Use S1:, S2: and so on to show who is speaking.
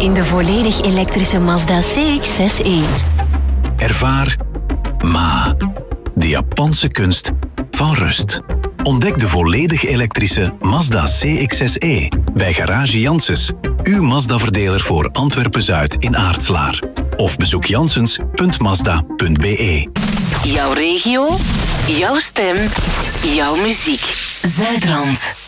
S1: in de volledig elektrische Mazda CX-6e.
S2: Ervaar Ma, de Japanse kunst van rust. Ontdek de volledig elektrische Mazda CX-6e bij Garage Janssens, uw Mazda-verdeler voor Antwerpen-Zuid in Aartslaar. Of bezoek janssens.mazda.be.
S3: Jouw regio, jouw stem, jouw muziek. Zuidrand.